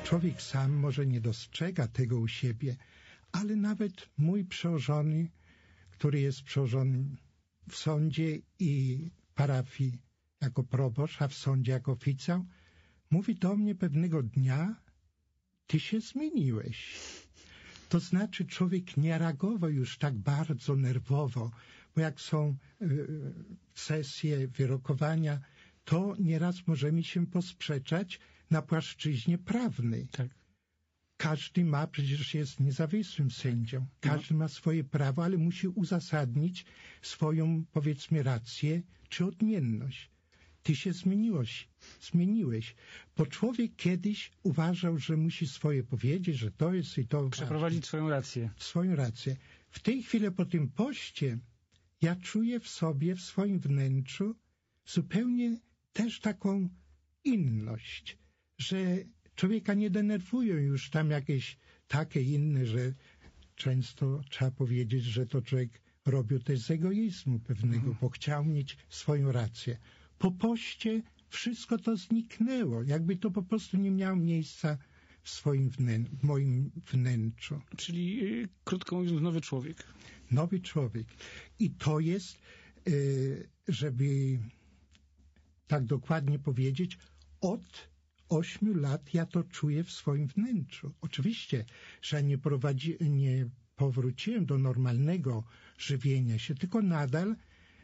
człowiek sam może nie dostrzega tego u siebie, ale nawet mój przełożony, który jest przełożonym w sądzie i parafii jako proboszcz, a w sądzie jako oficjał, mówi do mnie pewnego dnia: ty się zmieniłeś. To znaczy człowiek nie reagował już tak bardzo nerwowo, bo jak są sesje, wyrokowania, to nieraz możemy się posprzeczać na płaszczyźnie prawnej. Tak. Każdy ma, przecież jest niezawisłym sędzią, każdy ma swoje prawo, ale musi uzasadnić swoją, powiedzmy, rację czy odmienność. Ty się zmieniłeś, bo człowiek kiedyś uważał, że musi swoje powiedzieć, że to jest i to... Przeprowadzić swoją rację. Swoją rację. W tej chwili po tym poście ja czuję w sobie, w swoim wnętrzu zupełnie też taką inność, że człowieka nie denerwują już tam jakieś takie inne, że często trzeba powiedzieć, że to człowiek robił też z egoizmu pewnego, bo chciał mieć swoją rację. Po poście wszystko to zniknęło, jakby to po prostu nie miało miejsca w moim wnętrzu. Czyli, krótko mówiąc, nowy człowiek. Nowy człowiek. I to jest, żeby tak dokładnie powiedzieć, od 8 lat ja to czuję w swoim wnętrzu. Oczywiście, że nie powróciłem do normalnego żywienia się, tylko nadal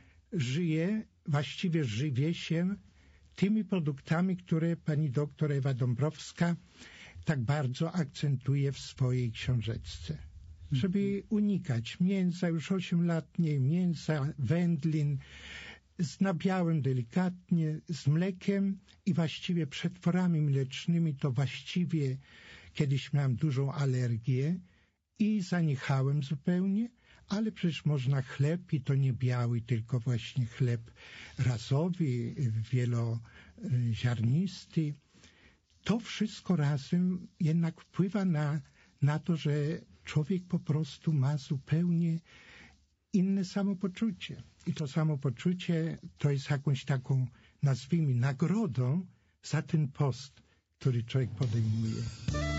żywię się tymi produktami, które pani doktor Ewa Dąbrowska tak bardzo akcentuje w swojej książeczce. Żeby unikać mięsa, już 8 lat nie mięsa, wędlin, z nabiałem delikatnie, z mlekiem i właściwie przetworami mlecznymi to właściwie kiedyś miałem dużą alergię i zaniechałem zupełnie, ale przecież można chleb i to nie biały, tylko właśnie chleb razowy, wieloziarnisty. To wszystko razem jednak wpływa na to, że człowiek po prostu ma zupełnie inne samopoczucie. I to samopoczucie to jest jakąś taką, nazwijmy, nagrodą za ten post, który człowiek podejmuje.